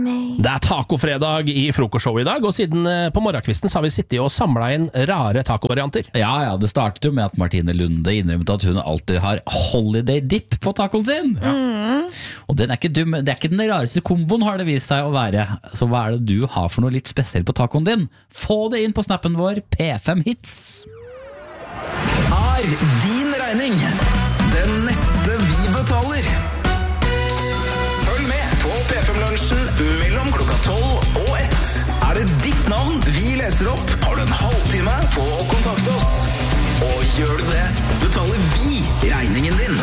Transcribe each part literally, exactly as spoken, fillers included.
Det er tacofredag i frokostshowet i dag, og siden på morgenkvisten så har vi sittet og samlet inn rare tacovarianter. Ja, ja, det startet jo med at Martine Lunde innrømmet at hun alltid har holiday dip på tacoen sin. Ja. Mm. Og den er ikke dum, det er ikke den rareste komboen har det vist seg å være. Så hva er det du har for noe litt spesielt på tacoen din? Få det inn på snappen vår, P fem Hits. Er din regning den neste vi betaler? Følg med på P fem-lunsjen mellom klokka tolv og ett. Er det ditt navn vi leser opp, har du en halvtime på å kontakte oss. Og gjør du det, betaler vi regningen din.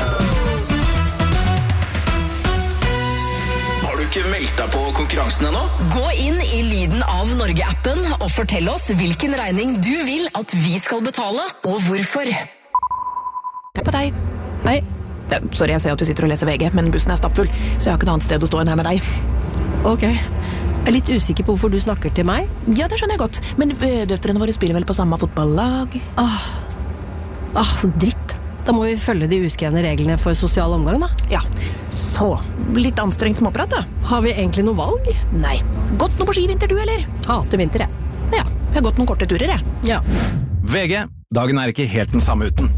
Har du ikke meldt deg på konkurransen ennå? Gå inn i Lyden av Norge-appen og fortell oss hvilken regning du vil at vi skal betale, og hvorfor. Det er på deg. Hei. Sorry, jeg ser at du sitter og leser V G, men bussen er stappfull, så jeg har ikke noe annet sted å stå enn her med deg. Ok. Jeg er litt usikker på hvorfor du snakker til meg. Ja, det skjønner jeg godt, men døtrene våre spiller vel på samme fotballag? Åh, Åh så dritt. Da må vi følge de uskrevne reglene for sosial omgang, da. Ja, så litt anstrengt småprat, da. Har vi egentlig noe valg? Nei. Gått noe på skivinter, du, eller? Hater vinter, jeg. Ja, jeg har gått noen korte turer, jeg. Ja. V G, dagen er ikke helt den samme uten.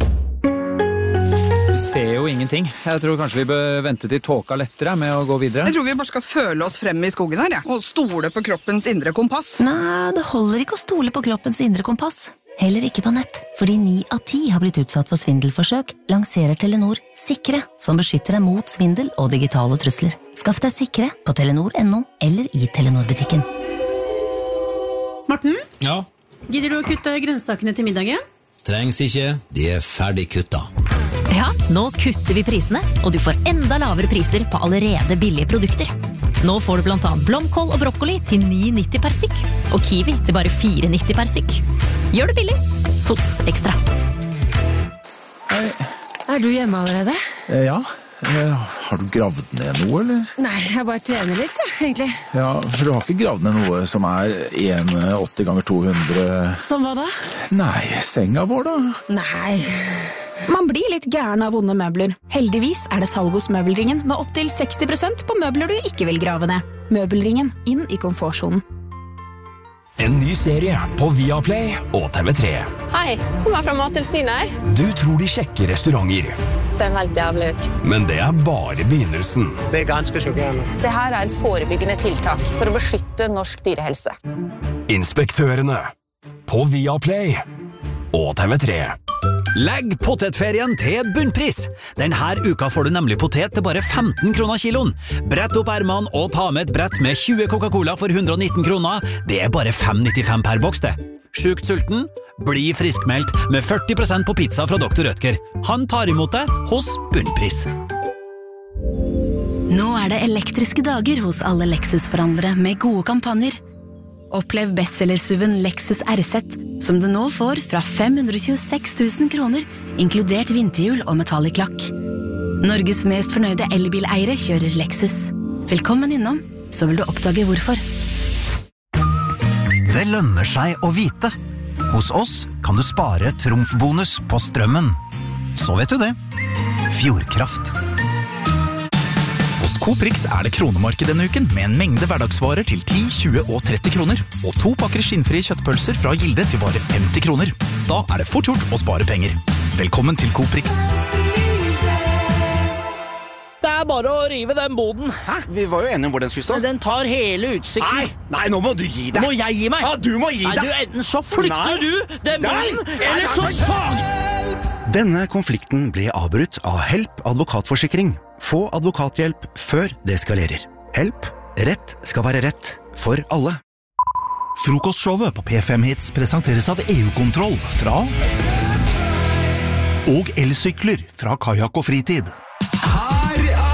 Vi ser jo ingenting. Jeg tror kanskje vi bør vente til tåka lettere med å gå videre. Jeg tror vi bare skal føle oss frem i skogen her, ja. Og stole på kroppens indre kompass. Nei, det holder ikke å stole på kroppens indre kompass. Heller ikke på nett, fordi ni av ti har blitt utsatt for svindelforsøk, lanserer Telenor Sikre, som beskytter deg mot svindel og digitale trusler. Skaff deg Sikre på telenor punktum no eller i Telenor-butikken. Morten? Ja? Gidder du å kutte grønnsakene til middagen? Trengs ikke, de er ferdig kutta. Ja, nå kutter vi prisene, og du får enda lavere priser på allerede billige produkter. Nå får du blant annet blomkål og brokkoli til ni nitti per stykk, og kiwi til bare fire nitti per stykk. Gjør det billig hos Ekstra. Hei. Er du hjemme allerede? Eh, ja. Eh, har du gravd ned noe, eller? Nei, jeg bare trener litt, ja, egentlig. Ja, for du har ikke gravd ned noe som er en åtti ganger to hundre... Som hva da? Nei, senga vår da. Nei... Man blir litt gæren av vonde møbler. Heldigvis er det salg hos Møbelringen med opp til seksti prosent på møbler du ikke vil grave ned. Møbelringen, inn i komfortzonen. En ny serie på Viaplay og T V tre. Hei, kommer fra Mattilsynet. Du tror de sjekker restauranter. Ser helt jævlig ut. Men det er bare begynnelsen. Det er ganske sjokkerende. Det her er et forebyggende tiltak for å beskytte norsk dyrehelse. Inspektørene på Viaplay og T V tre. Legg potetferien til bunnpris. Denne uka får du nemlig potet til bare femten kroner kiloen. Brett opp ermene og ta med et brett med tjue Coca-Cola for hundre og nitten kroner. Det er bare fem nittifem per boks det. Sjukt sulten? Bli friskmeldt med førti prosent på pizza fra doktor Rødtger. Han tar imot det hos bunnpris. Nå er det elektriske dager hos alle Lexus-forhandlere med gode kampanjer. Opplev bestsellersuven Lexus R Z, som du nå får fra fem hundre tjueseks tusen kroner, inkludert vinterhjul og metallic lakk. Norges mest fornøyde elbileiere kjører Lexus. Velkommen innom, så vil du oppdage hvorfor. Det lønner seg å vite. Hos oss kan du spare trumfbonus på strømmen. Så vet du det. Fjordkraft. Hos Coprix er det kronemarked denne uken med en mengde hverdagsvarer til ti, tjue og tretti kroner. Og to pakker skinnfrie kjøttpølser fra Gilde til bare femti kroner. Da er det fort gjort å spare penger. Velkommen til Coprix. Det er bare å rive den boden. Hæ? Vi var jo enige om hvor den skulle stå. Den tar hele utsikten. Nei, nei, nå må du gi deg. Må jeg gi meg? Ja, du må gi deg. Nei, du, enten så flytter nei. du den boden, nei. eller så fag... Denne konflikten ble avbrutt av Help advokatforsikring. Få advokathjelp før det eskalerer. Help. Rett skal være rett for alle. Frokostshowet på P fem Hits presenteres av E U-kontroll fra og elsykler fra Kajak og Fritid. Her er